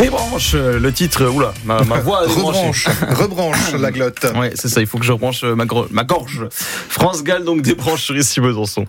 Débranche, le titre, oula, ma voix rebranche la glotte. Ouais, c'est ça, il faut que je rebranche ma gorge. France Gall, donc débranche sur Ici Besançon.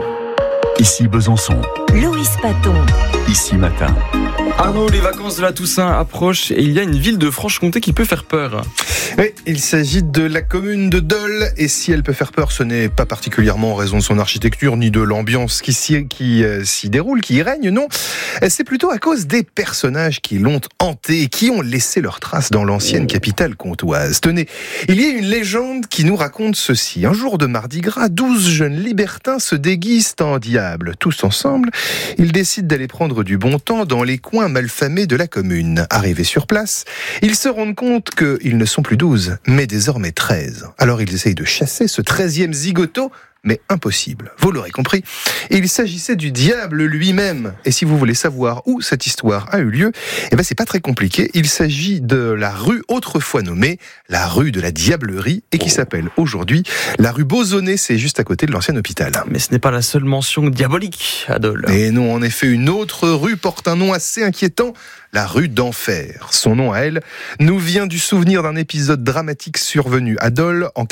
Ici Besançon. Loïs Paton. Ici Matin. Arnaud, les vacances de la Toussaint approchent et il y a une ville de Franche-Comté qui peut faire peur. Oui, il s'agit de la commune de Dole, et si elle peut faire peur, ce n'est pas particulièrement en raison de son architecture ni de l'ambiance qui s'y déroule, qui y règne, non. C'est plutôt à cause des personnages qui l'ont hantée et qui ont laissé leurs traces dans l'ancienne capitale comtoise. Tenez, il y a une légende qui nous raconte ceci. Un jour de Mardi Gras, 12 jeunes libertins se déguisent en diables. Tous ensemble, ils décident d'aller prendre du bon temps dans les coins malfamés de la commune. Arrivés sur place, ils se rendent compte qu'ils ne sont plus 12, mais désormais 13. Alors ils essayent de chasser ce 13e zigoto, mais impossible. Vous l'aurez compris, il s'agissait du diable lui-même. Et si vous voulez savoir où cette histoire a eu lieu, c'est pas très compliqué. Il s'agit de la rue autrefois nommée la rue de la Diablerie et qui s'appelle aujourd'hui la rue Bauzonnet. C'est juste à côté de l'ancien hôpital. Mais ce n'est pas la seule mention diabolique à Dole. Et non, en effet, une autre rue porte un nom assez inquiétant, la rue d'Enfer. Son nom à elle nous vient du souvenir d'un épisode dramatique survenu à Dole en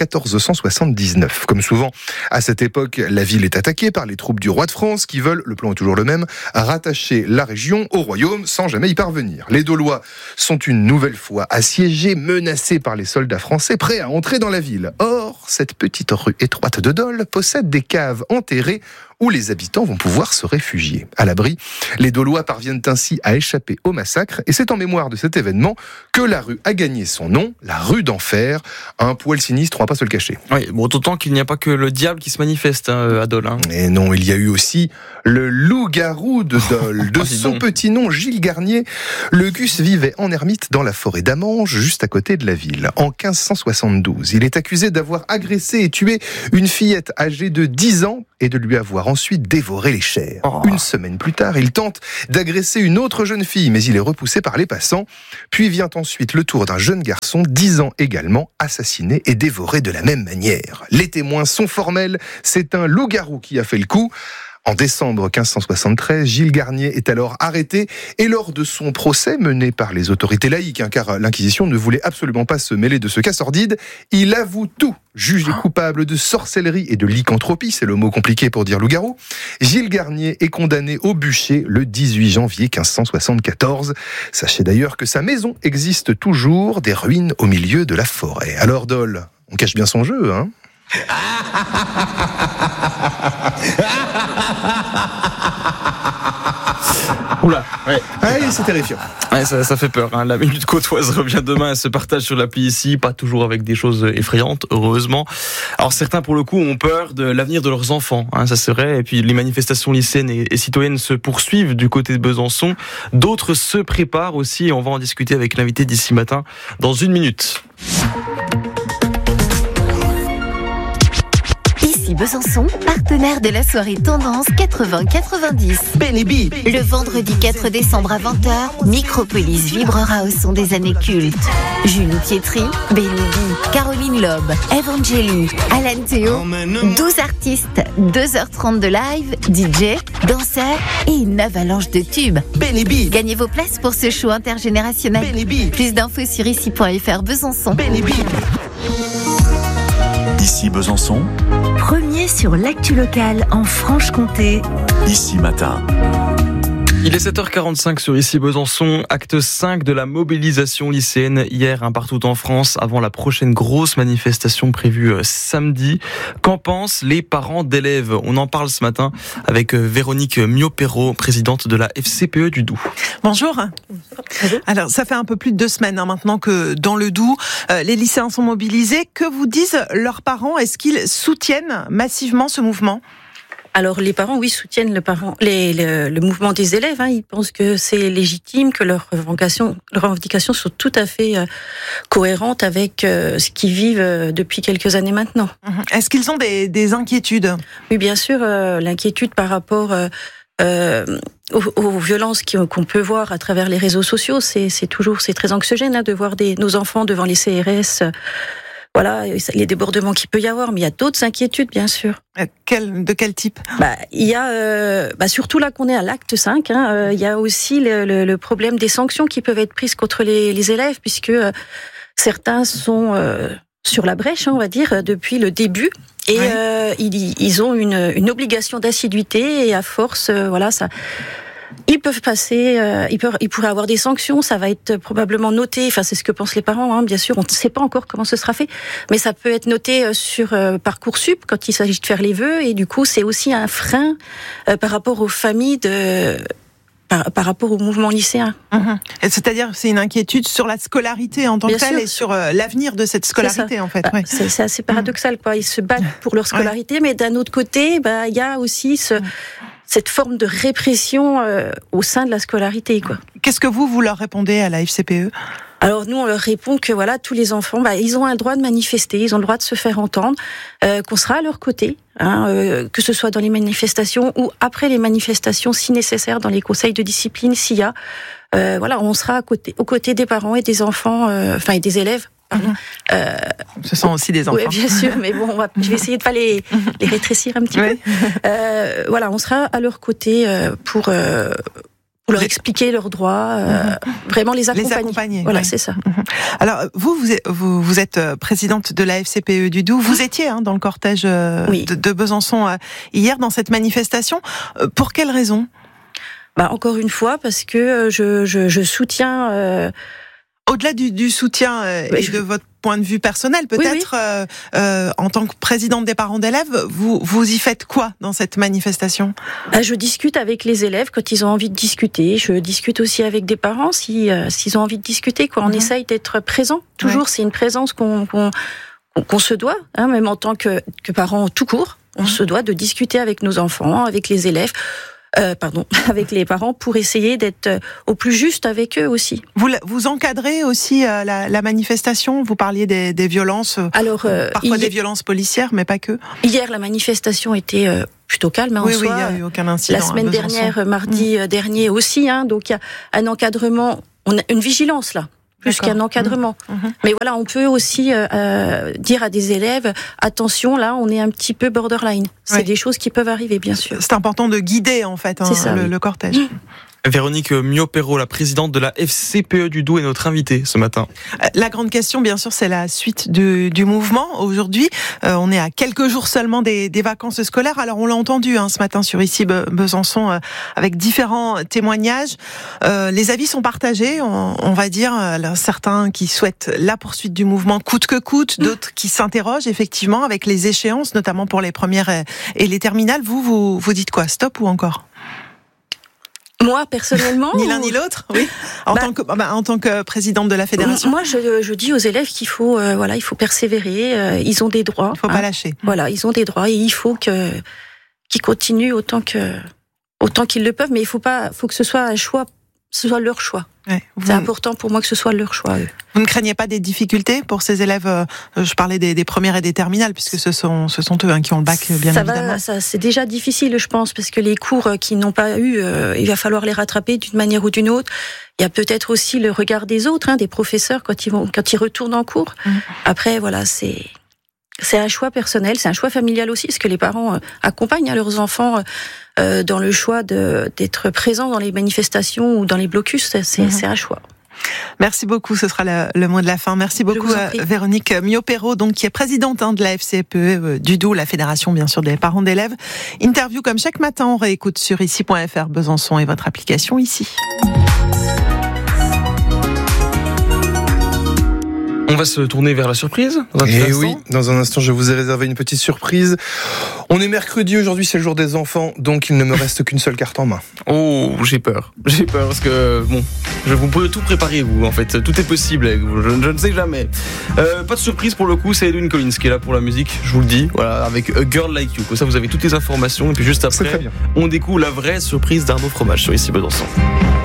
1479. Comme souvent, à cette époque, la ville est attaquée par les troupes du roi de France qui veulent, le plan est toujours le même, rattacher la région au royaume sans jamais y parvenir. Les Daulois sont une nouvelle fois assiégés, menacés par les soldats français, prêts à entrer dans la ville. Or, cette petite rue étroite de Dole possède des caves enterrées où les habitants vont pouvoir se réfugier. À l'abri, les Daulois parviennent ainsi à échapper au massacre, et c'est en mémoire de cet événement que la rue a gagné son nom, la rue d'Enfer. Un poil sinistre, on va pas se le cacher. Oui, bon, d'autant qu'il n'y a pas que le diable qui se manifeste à Dole. Et non, il y a eu aussi le loup-garou de Dole. De son petit nom, Gilles Garnier, le Gus vivait en ermite dans la forêt d'Amange, juste à côté de la ville. En 1572, il est accusé d'avoir agressé et tué une fillette âgée de 10 ans et de lui avoir ensuite dévoré les chairs. Une semaine plus tard, il tente d'agresser une autre jeune fille, mais il est repoussé par les passants. Puis vient ensuite le tour d'un jeune garçon, 10 ans également, assassiné et dévoré de la même manière. Les témoins sont formels, c'est un loup-garou qui a fait le coup. En décembre 1573, Gilles Garnier est alors arrêté et lors de son procès mené par les autorités laïques, car l'Inquisition ne voulait absolument pas se mêler de ce cas sordide, il avoue tout. Jugé coupable de sorcellerie et de lycanthropie, c'est le mot compliqué pour dire loup-garou, Gilles Garnier est condamné au bûcher le 18 janvier 1574. Sachez d'ailleurs que sa maison existe toujours, des ruines au milieu de la forêt. Alors Dole, on cache bien son jeu, hein ? Oula, ouais. Allez, c'est terrifiant. Ouais, ça fait peur. La Minute Côtoise revient demain. Elle se partage sur l'appli ici, pas toujours avec des choses effrayantes, heureusement. Alors certains, pour le coup, ont peur de l'avenir de leurs enfants. Ça c'est vrai. Et puis les manifestations lycéennes et citoyennes se poursuivent du côté de Besançon. D'autres se préparent aussi. Et on va en discuter avec l'invité d'ici matin dans 1 minute. Ici Besançon, partenaire de la soirée Tendance 80-90. Benny Le vendredi 4 décembre à 20h, Micropolis vibrera au son des années cultes. Julie Pietri, Benny B, Caroline Loeb, Evangélie, Alan Théo, 12 artistes, 2h30 de live, DJ, danseurs et une avalanche de tubes. Benny B. Gagnez vos places pour ce show intergénérationnel. Benny B. Plus d'infos sur ici.fr Besançon. Benny B. Ici Besançon. Premier sur l'actu locale en Franche-Comté. Ici Matin. Il est 7h45 sur Ici Besançon, acte 5 de la mobilisation lycéenne hier partout en France avant la prochaine grosse manifestation prévue samedi. Qu'en pensent les parents d'élèves ? On en parle ce matin avec Véronique Miopero, présidente de la FCPE du Doubs. Bonjour. Alors, ça fait un peu plus de 2 semaines maintenant que dans le Doubs, les lycéens sont mobilisés. Que vous disent leurs parents ? Est-ce qu'ils soutiennent massivement ce mouvement ? Alors les parents, oui, soutiennent le mouvement des élèves. Ils pensent que c'est légitime, que leurs revendications sont tout à fait cohérentes avec ce qu'ils vivent depuis quelques années maintenant. Est-ce qu'ils ont des inquiétudes ? Oui, bien sûr, l'inquiétude par rapport aux violences qu'on peut voir à travers les réseaux sociaux, c'est très anxiogène de voir nos enfants devant les CRS. voilà, les débordements qu'il peut y avoir, mais il y a d'autres inquiétudes, bien sûr. De quel type ? Il y a surtout là qu'on est à l'acte 5, il y a aussi le problème des sanctions qui peuvent être prises contre les élèves, puisque certains sont sur la brèche, on va dire, depuis le début. Et ils ont une obligation d'assiduité, et à force, ça... Ils peuvent passer, ils pourraient avoir des sanctions, ça va être probablement noté, enfin c'est ce que pensent les parents, bien sûr, on ne sait pas encore comment ce sera fait, mais ça peut être noté sur Parcoursup quand il s'agit de faire les vœux, et du coup c'est aussi un frein par rapport aux familles par rapport au mouvement lycéen. C'est-à-dire c'est une inquiétude sur la scolarité en tant que telle et sur l'avenir de cette scolarité en fait. C'est assez paradoxal, quoi. Ils se battent pour leur scolarité, mais d'un autre côté, il y a aussi cette forme de répression au sein de la scolarité, quoi. Qu'est-ce que vous leur répondez à la FCPE ? Alors nous, on leur répond que tous les enfants, ils ont un droit de manifester, ils ont le droit de se faire entendre, qu'on sera à leur côté, que ce soit dans les manifestations ou après les manifestations, si nécessaire, dans les conseils de discipline, s'il y a. On sera aux côtés des parents et des enfants, et des élèves. Pardon. Ce sont aussi des enfants. Oui, bien sûr, mais bon, je vais essayer de pas les rétrécir un petit peu. On sera à leur côté pour leur expliquer leurs droits, vraiment les accompagner. Voilà, c'est ça. Alors, vous êtes présidente de la FCPE du Doubs. Vous étiez dans le cortège de Besançon hier dans cette manifestation. Pour quelle raison ? Encore une fois, parce que je soutiens... Au-delà du soutien et de votre point de vue personnel, peut-être, en tant que présidente des parents d'élèves, vous y faites quoi dans cette manifestation ? Je discute avec les élèves quand ils ont envie de discuter. Je discute aussi avec des parents s'ils ont envie de discuter. On essaye d'être présent. Toujours, c'est une présence qu'on se doit, même en tant que parents tout court. On se doit de discuter avec nos enfants, avec les élèves. Avec les parents pour essayer d'être au plus juste avec eux aussi. Vous encadrez aussi la manifestation. Vous parliez des violences, parfois des violences policières, mais pas que. Hier, la manifestation était plutôt calme en soi. Oui, il n'y a eu aucun incident. La semaine dernière, mardi dernier aussi. Donc il y a un encadrement, on a une vigilance là. Plus qu'un encadrement. Mais on peut aussi dire à des élèves, attention, là, on est un petit peu borderline. C'est des choses qui peuvent arriver, bien sûr. C'est important de guider, en fait, le cortège. Véronique Miot-Perrault, la présidente de la FCPE du Doubs, est notre invitée ce matin. La grande question, bien sûr, c'est la suite du mouvement. Aujourd'hui, on est à quelques jours seulement des vacances scolaires. Alors, on l'a entendu ce matin sur ici Besançon, avec différents témoignages. Les avis sont partagés, on va dire. Certains qui souhaitent la poursuite du mouvement coûte que coûte, d'autres qui s'interrogent effectivement avec les échéances, notamment pour les premières et les terminales. Vous dites quoi ? Stop ou encore ? Moi, personnellement... Ni l'un ni l'autre, oui. En tant que présidente de la fédération. Moi, je dis aux élèves qu'il faut, il faut persévérer. Ils ont des droits. Il ne faut pas lâcher. Voilà, ils ont des droits et il faut qu'ils continuent autant qu'ils le peuvent. Mais il faut que ce soit un choix, ce soit leur choix. C'est important pour moi que ce soit leur choix. Eux. Vous ne craignez pas des difficultés pour ces élèves ? Je parlais des premières et des terminales, puisque ce sont eux qui ont le bac, bien évidemment. C'est déjà difficile, je pense, parce que les cours qu'ils n'ont pas eu, il va falloir les rattraper d'une manière ou d'une autre. Il y a peut-être aussi le regard des autres, des professeurs, quand ils retournent en cours. Après, c'est un choix personnel, c'est un choix familial aussi, parce que les parents accompagnent leurs enfants dans le choix d'être présents dans les manifestations ou dans les blocus. C'est un choix. Merci beaucoup, ce sera le mot de la fin. Merci beaucoup Véronique Miot-Perrault, donc qui est présidente de la FCPE du Doubs, la fédération bien sûr des parents d'élèves. Interview comme chaque matin, on réécoute sur ici.fr Besançon et votre application ici. On va se tourner vers la surprise dans un petit instant. Oui, dans un instant, je vous ai réservé une petite surprise. On est mercredi, aujourd'hui c'est le jour des enfants, donc il ne me reste qu'une seule carte en main. Oh, j'ai peur parce que, vous pouvez tout préparer vous, en fait, tout est possible avec vous, je ne sais jamais. Pas de surprise pour le coup, c'est Edwin Collins qui est là pour la musique, je vous le dis, voilà, avec A Girl Like You, comme ça vous avez toutes les informations, et puis juste après, on découvre la vraie surprise d'Arnaud Fromage sur ici Besançon.